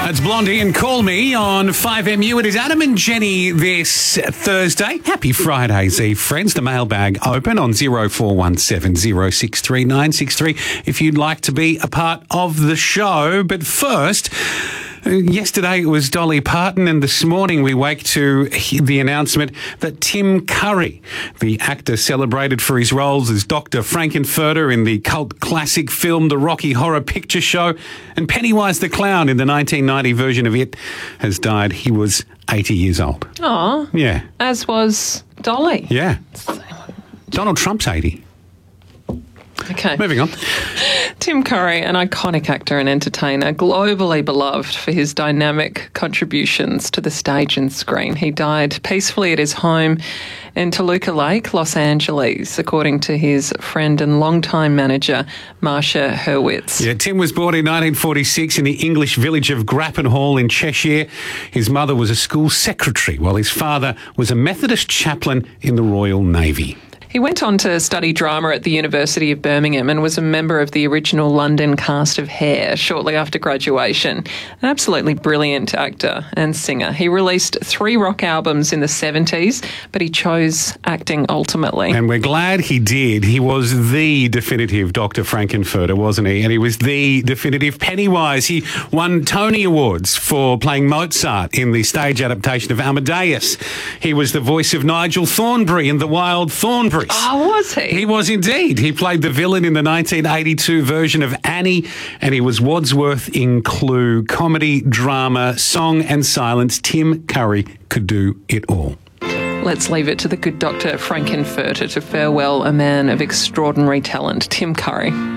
It's Blondie and Call Me on 5MU. It is Adam and Jenny this Thursday. Happy Friday's Eve, friends. The mailbag open on 0417 063 963 if you'd like to be a part of the show. But first, yesterday it was Dolly Parton, and this morning we wake to the announcement that Tim Curry, the actor celebrated for his roles as Dr. Frankenfurter in the cult classic film The Rocky Horror Picture Show and Pennywise the Clown in the 1990 version of It, has died. He was 80 years old. Oh. Yeah. As was Dolly. Yeah. Donald Trump's 80. Okay. Moving on. Tim Curry, an iconic actor and entertainer, globally beloved for his dynamic contributions to the stage and screen. He died peacefully at his home in Toluca Lake, Los Angeles, according to his friend and longtime manager, Marsha Hurwitz. Yeah, Tim was born in 1946 in the English village of Grappan Hall in Cheshire. His mother was a school secretary, while his father was a Methodist chaplain in the Royal Navy. He went on to study drama at the University of Birmingham and was a member of the original London cast of Hair shortly after graduation. An absolutely brilliant actor and singer. He released 3 rock albums in the 70s, but he chose acting ultimately. And we're glad he did. He was the definitive Dr. Frankenfurter, wasn't he? And he was the definitive Pennywise. He won Tony Awards for playing Mozart in the stage adaptation of Amadeus. He was the voice of Nigel Thornberry in The Wild Thornberrys. Oh, was he? He was indeed. He played the villain in the 1982 version of Annie, and he was Wadsworth in Clue. Comedy, drama, song and silence. Tim Curry could do it all. Let's leave it to the good Dr. Frankenfurter to farewell a man of extraordinary talent, Tim Curry.